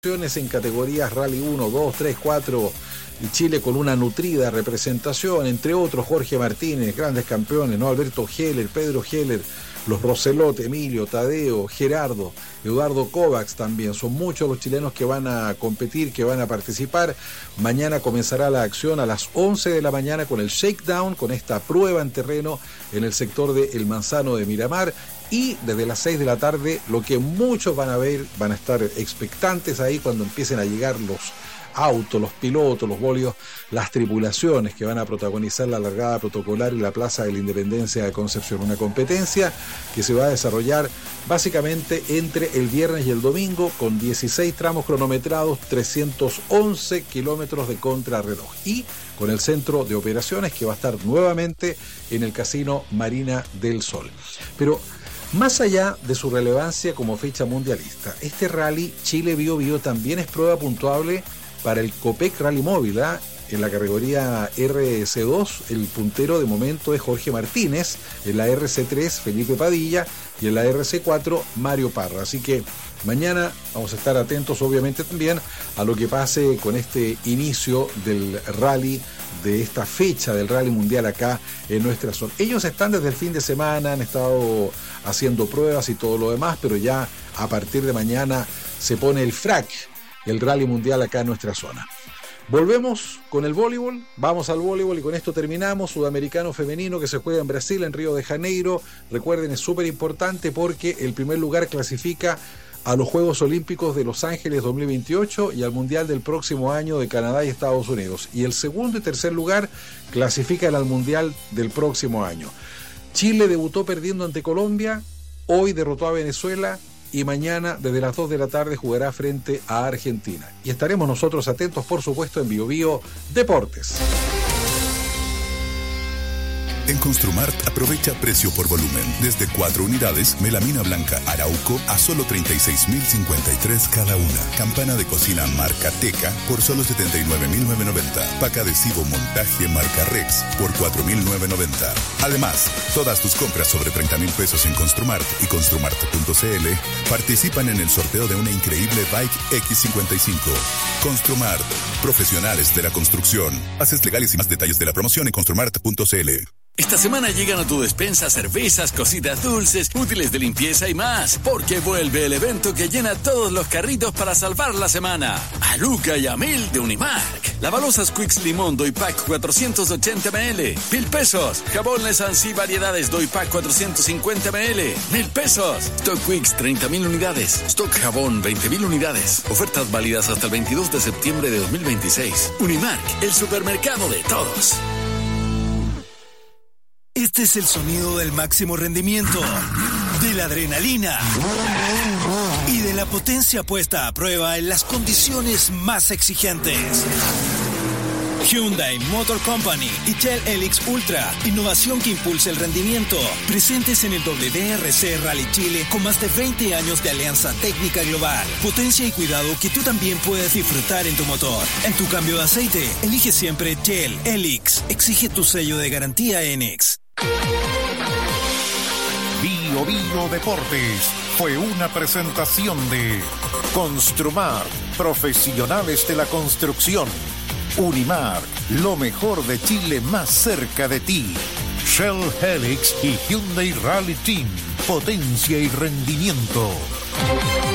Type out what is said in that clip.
En categorías Rally 1, 2, 3, 4 y Chile con una nutrida representación, entre otros Jorge Martínez, grandes campeones, ¿no? Alberto Heller, Pedro Heller, los Roselot, Emilio, Tadeo, Gerardo, Eduardo Kovacs también. Son muchos los chilenos que van a competir, que van a participar. Mañana comenzará la acción a las 11 de la mañana con el shakedown, con esta prueba en terreno en el sector de El Manzano de Miramar. Y desde las 6 de la tarde, lo que muchos van a ver, van a estar expectantes ahí cuando empiecen a llegar los autos, los pilotos, los bolios, las tripulaciones que van a protagonizar la largada protocolar y la Plaza de la Independencia de Concepción. Una competencia que se va a desarrollar básicamente entre el viernes y el domingo con 16 tramos cronometrados, 311 kilómetros de contrarreloj. Y con el centro de operaciones que va a estar nuevamente en el Casino Marina del Sol. Pero más allá de su relevancia como fecha mundialista, este rally Chile Bio Bio también es prueba puntuable para el Copec Rally Móvil. En la categoría RC2, el puntero de momento es Jorge Martínez, en la RC3 Felipe Padilla y en la RC4 Mario Parra. Así que mañana vamos a estar atentos obviamente también a lo que pase con este inicio del rally, de esta fecha del rally mundial acá en nuestra zona. Ellos están desde el fin de semana, han estado haciendo pruebas y todo lo demás, pero ya a partir de mañana se pone el frac, el rally mundial acá en nuestra zona. Volvemos con el voleibol, vamos al voleibol y con esto terminamos. Sudamericano femenino que se juega en Brasil, en Río de Janeiro. Recuerden, es súper importante porque el primer lugar clasifica a los Juegos Olímpicos de Los Ángeles 2028 y al Mundial del próximo año de Canadá y Estados Unidos. Y el segundo y tercer lugar clasifican al Mundial del próximo año. Chile debutó perdiendo ante Colombia, hoy derrotó a Venezuela y mañana desde las 2 de la tarde jugará frente a Argentina. Y estaremos nosotros atentos, por supuesto, en Bio Bio Deportes. En Construmart aprovecha precio por volumen. Desde 4 unidades, melamina blanca Arauco a solo 36.053 cada una. Campana de cocina marca Teca por solo 79.990. Pack adhesivo montaje marca Rex por 4.990. Además, todas tus compras sobre 30,000 pesos en Construmart y Construmart.cl participan en el sorteo de una increíble Bike X55. Construmart, profesionales de la construcción. Bases legales y más detalles de la promoción en Construmart.cl. Esta semana llegan a tu despensa cervezas, cositas dulces, útiles de limpieza y más, porque vuelve el evento que llena todos los carritos para salvar la semana. A Luca y a Mil de Unimark. Lavalosas Quicks Limón Doy Pack 480 ml, 1,000 pesos. Jabón Lesansi Variedades Doy Pack 450 ml, 1,000 pesos. Stock Quicks 30,000 unidades. Stock Jabón 20,000 unidades. Ofertas válidas hasta el 22 de septiembre de 2026. Unimark, el supermercado de todos. Este es el sonido del máximo rendimiento, de la adrenalina y de la potencia puesta a prueba en las condiciones más exigentes. Hyundai Motor Company y Shell Helix Ultra, innovación que impulsa el rendimiento, presentes en el WRC Rally Chile con más de 20 años de alianza técnica global, potencia y cuidado que tú también puedes disfrutar en tu motor. En tu cambio de aceite, elige siempre Shell Helix, exige tu sello de garantía ENEX. Bio Bio Deportes fue una presentación de Construmart, profesionales de la construcción. Unimark, lo mejor de Chile más cerca de ti. Shell Helix y Hyundai Rally Team, potencia y rendimiento.